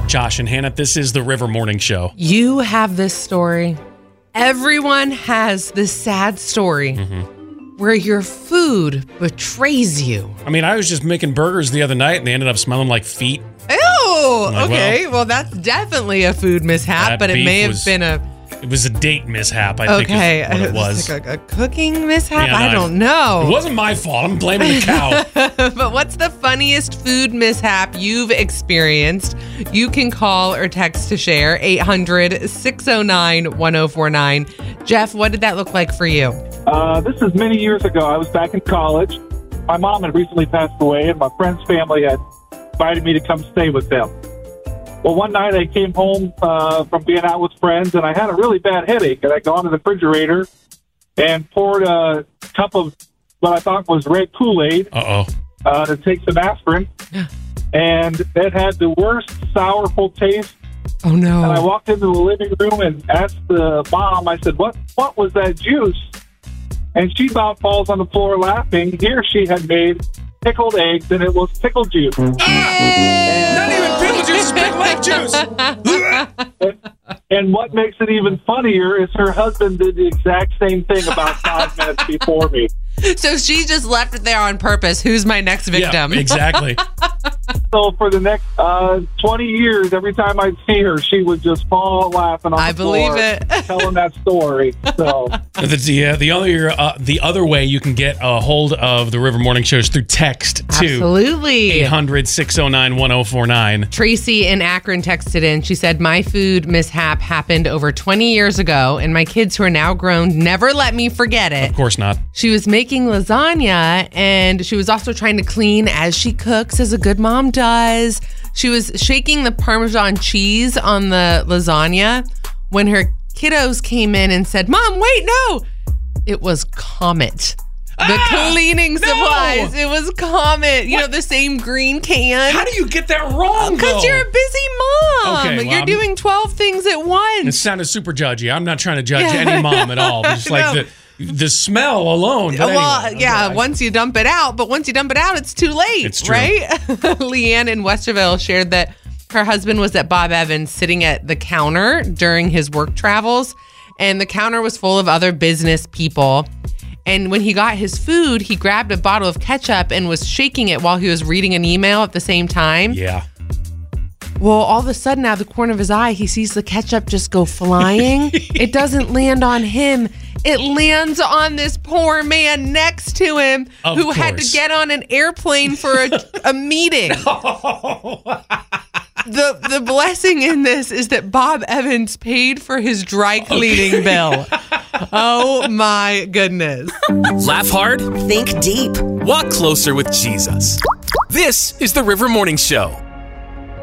Josh and Hannah. This is the River Morning Show. You have this story. Everyone has this sad story where your food betrays you. I mean, I was just making burgers the other night and they ended up smelling like feet. Ew! Like, Okay, well, that's definitely a food mishap, but it may have been It was a date mishap, I think is what it was. Like a cooking mishap? Yeah, I don't know. It wasn't my fault. I'm blaming the cow. But what's the funniest food mishap you've experienced? You can call or text to share 800-609-1049. Jeff, what did that look like for you? This is many years ago. I was back in college. My mom had recently passed away, and my friend's family had invited me to come stay with them. Well, one night I came home from being out with friends, and I had a really bad headache. And I go into the refrigerator and poured a cup of what I thought was red Kool-Aid to take some aspirin. And it had the worst sourful taste. Oh, no. And I walked into the living room and asked the mom, I said, what was that juice? And she about falls on the floor laughing. Here she had made pickled eggs, and it was pickle juice. Not even pickle juice, it's Big Leg juice. And what makes it even funnier is her husband did the exact same thing about 5 minutes before me. So she just left it there on purpose. Who's my next victim? Yeah, exactly. So for the next 20 years, every time I'd see her, she would just fall laughing on the floor, telling that story. So the other way you can get a hold of the River Morning Show is through text to Absolutely. 800-609-1049. Tracy in Akron texted in. She said, my food mishap happened over 20 years ago, and my kids who are now grown never let me forget it. Of course not. She was making lasagna, and she was also trying to clean as she cooks, as a good mom does. She was shaking the Parmesan cheese on the lasagna when her kiddos came in and said, Mom, wait, no. It was Comet. The cleaning supplies. It was Comet. You know, the same green can. How do you get that wrong, Because you're a busy mom. Okay, well, you're doing 12 things at once. It sounded super judgy. I'm not trying to judge any mom at all. But just like the smell alone. But anyway, once you dump it out. But once you dump it out, it's too late. It's true. Right? Leanne in Westerville shared that her husband was at Bob Evans sitting at the counter during his work travels. And the counter was full of other business people. And when he got his food, he grabbed a bottle of ketchup and was shaking it while he was reading an email at the same time. Yeah. Well, all of a sudden, out of the corner of his eye, he sees the ketchup just go flying. It doesn't land on him. It lands on this poor man next to him who had to get on an airplane for a meeting. The blessing in this is that Bob Evans paid for his dry cleaning bill. Oh, my goodness. Laugh hard. Think deep. Walk closer with Jesus. This is the River Morning Show.